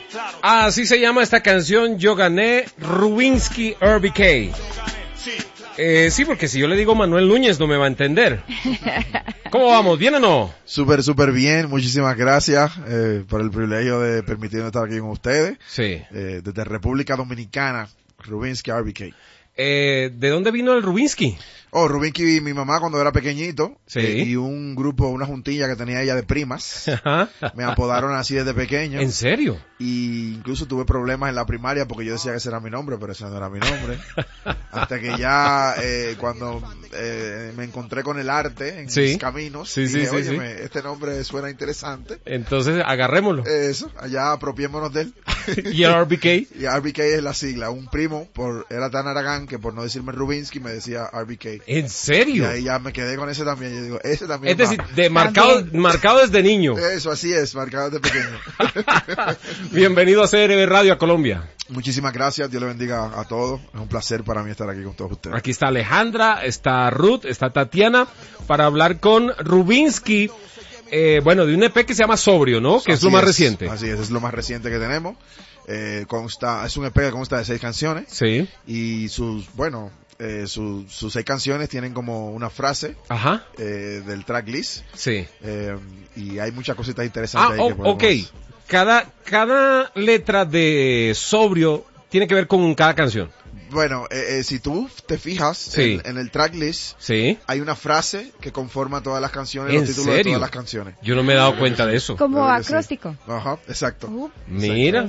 Así se llama esta canción, Yo Gané, Rubinsky RBK. Sí, porque si yo le digo Manuel Núñez no me va a entender. ¿Cómo vamos? ¿Bien o no? Súper bien. Muchísimas gracias por el privilegio de permitirme estar aquí con ustedes. Sí. Desde República Dominicana, Rubinsky RBK. ¿De dónde vino el Rubinsky? Rubinsky, mi mamá cuando era pequeñito, sí. Y un grupo, una juntilla que tenía ella de primas, me apodaron así desde pequeño. ¿En serio? Y incluso tuve problemas en la primaria porque yo decía que ese era mi nombre, pero ese no era mi nombre. Hasta que ya, cuando me encontré con el arte en mis caminos, dije, óyeme, este nombre suena interesante. Entonces, agarrémoslo. Eso, allá apropiémonos de él. ¿Y el RBK? Y RBK es la sigla. Un primo era tan aragán que por no decirme Rubinsky me decía RBK. ¿En serio? Y ahí ya me quedé con ese también. Yo digo, ese también. Es decir, marcado desde niño. Eso, así es, marcado desde pequeño. Bienvenido a CRB Radio a Colombia. Muchísimas gracias, Dios le bendiga a todos. Es un placer para mí estar aquí con todos ustedes. Aquí está Alejandra, está Ruth, está Tatiana, para hablar con Rubinsky, de un EP que se llama Sobrio, ¿no? Que es lo más reciente. Así es lo más reciente que tenemos. Es un EP que consta de 6 canciones. Sí. Y sus 6 canciones tienen como una frase. Ajá. Del tracklist. Sí. Y hay muchas cositas interesantes ahí que podemos... Ok. Cada letra de Sobrio tiene que ver con cada canción. Bueno, si tú te fijas en el tracklist, hay una frase que conforma todas las canciones, los títulos de todas las canciones. Yo no me he dado cuenta de eso. Como acróstico. Sí. Ajá, exacto. Mira.